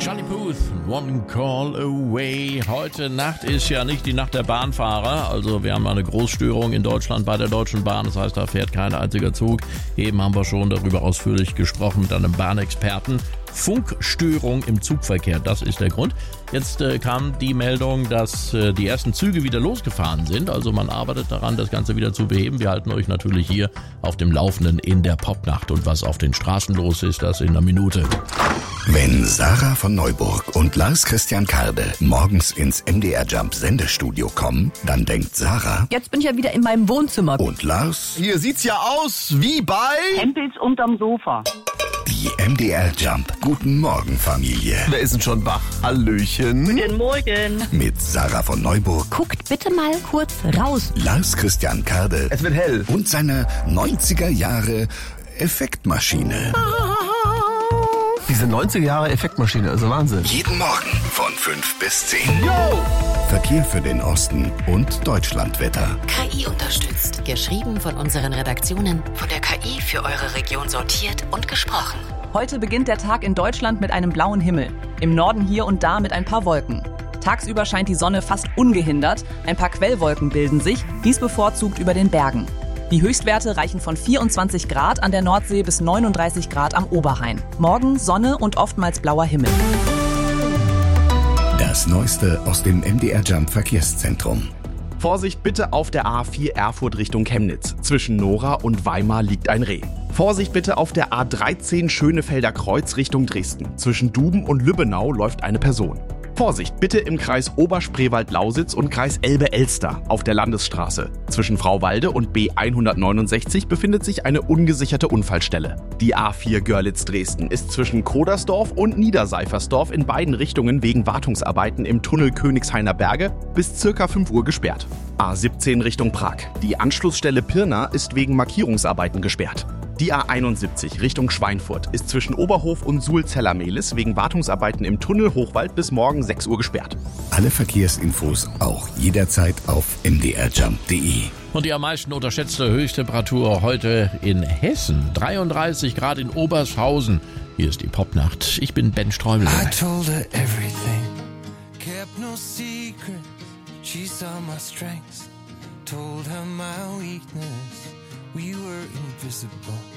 Charlie Puth, One Call Away. Heute Nacht ist ja nicht die Nacht der Bahnfahrer. Also wir haben eine Großstörung in Deutschland bei der Deutschen Bahn. Das heißt, da fährt kein einziger Zug. Eben haben wir schon darüber ausführlich gesprochen mit einem Bahnexperten. Funkstörung im Zugverkehr, das ist der Grund. Jetzt kam die Meldung, dass die ersten Züge wieder losgefahren sind. Also man arbeitet daran, das Ganze wieder zu beheben. Wir halten euch natürlich hier auf dem Laufenden in der Popnacht. Und was auf den Straßen los ist, das in einer Minute. Wenn Sarah von Neuburg und Lars Christian Karde morgens ins MDR Jump Sendestudio kommen, dann denkt Sarah: Jetzt bin ich ja wieder in meinem Wohnzimmer. Und Lars: Hier sieht's ja aus wie bei Hempels unterm Sofa. Die MDR Jump Guten Morgen Familie. Wer ist denn schon wach? Hallöchen. Guten Morgen. Mit Sarah von Neuburg, Guckt bitte mal kurz raus. Lars Christian Karde Es wird hell. und seiner 90er Jahre Effektmaschine. Diese 90er Jahre Effektmaschine, also Wahnsinn. Jeden Morgen von 5 bis 10. Yo! Verkehr für den Osten und Deutschlandwetter. KI unterstützt. Geschrieben von unseren Redaktionen. Von der KI für eure Region sortiert und gesprochen. Heute beginnt der Tag in Deutschland mit einem blauen Himmel. Im Norden hier und da mit ein paar Wolken. Tagsüber scheint die Sonne fast ungehindert. Ein paar Quellwolken bilden sich, dies bevorzugt über den Bergen. Die Höchstwerte reichen von 24 Grad an der Nordsee bis 39 Grad am Oberrhein. Morgen Sonne und oftmals blauer Himmel. Das Neueste aus dem MDR Jump Verkehrszentrum. Vorsicht bitte auf der A4 Erfurt Richtung Chemnitz. Zwischen Nora und Weimar liegt ein Reh. Vorsicht bitte auf der A13 Schönefelder Kreuz Richtung Dresden. Zwischen Duben und Lübbenau läuft eine Person. Vorsicht bitte im Kreis Oberspreewald-Lausitz und Kreis Elbe-Elster auf der Landesstraße. Zwischen Frauwalde und B169 befindet sich eine ungesicherte Unfallstelle. Die A4 Görlitz-Dresden ist zwischen Kodersdorf und Niederseifersdorf in beiden Richtungen wegen Wartungsarbeiten im Tunnel Königshainer Berge bis ca. 5 Uhr gesperrt. A17 Richtung Prag. Die Anschlussstelle Pirna ist wegen Markierungsarbeiten gesperrt. Die A71 Richtung Schweinfurt ist zwischen Oberhof und Suhl-Zellermehlis wegen Wartungsarbeiten im Tunnel Hochwald bis morgen 6 Uhr gesperrt. Alle Verkehrsinfos auch jederzeit auf mdrjump.de. Und die am meisten unterschätzte Höchsttemperatur heute in Hessen. 33 Grad in Obershausen. Hier ist die Popnacht. Ich bin Ben Streubel. I told her everything, kept no secret. She saw my strengths, told her my weakness. We were invisible.